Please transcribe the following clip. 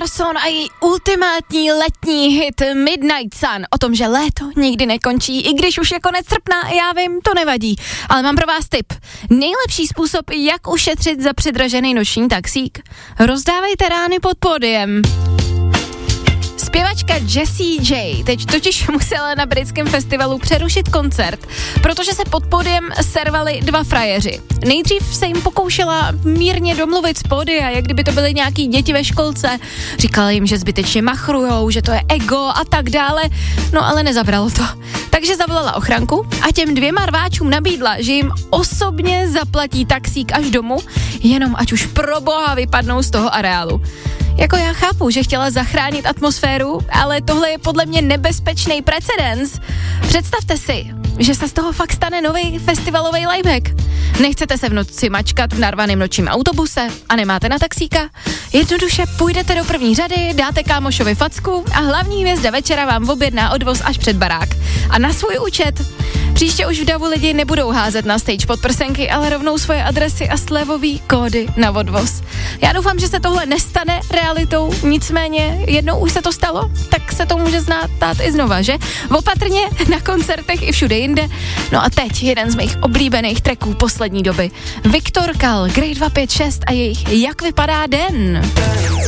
Carson a její ultimátní letní hit Midnight Sun o tom, že léto nikdy nekončí, i když už je konec srpna, já vím, to nevadí. Ale mám pro vás tip. Nejlepší způsob, jak ušetřit za předražený noční taxík? Rozdávejte rány pod pódiem. Zpěvačka Jessie J teď totiž musela na britském festivalu přerušit koncert, protože se pod pódiem servali dva frajeři. Nejdřív se jim pokoušela mírně domluvit z pódia, jak kdyby to byly nějaký děti ve školce. Říkala jim, že zbytečně machrujou, že to je ego a tak dále, no ale nezabralo to. Takže zavolala ochranku a těm dvěma rváčům nabídla, že jim osobně zaplatí taxík až domů, jenom ať už pro boha vypadnou z toho areálu. Jako já chápu, že chtěla zachránit atmosféru, ale tohle je podle mě nebezpečný precedens. Představte si, že se z toho fakt stane nový festivalový livehack. Nechcete se v noci mačkat v narvaném nočním autobuse a nemáte na taxíka? Jednoduše půjdete do první řady, dáte kámošovi facku a hlavní hvězda večera vám objedná odvoz až před barák. A na svůj účet. Příště už v davu lidi nebudou házet na stage podprsenky, ale rovnou svoje adresy a slevový kódy na odvoz. Já doufám, že se tohle nestane realitou, nicméně jednou už se to stalo, tak se to může stát i znova, že? Opatrně na koncertech i všude jinde. No a teď jeden z mých oblíbených tracků poslední doby. Viktor Kal, Grey 256 a jejich Jak vypadá den.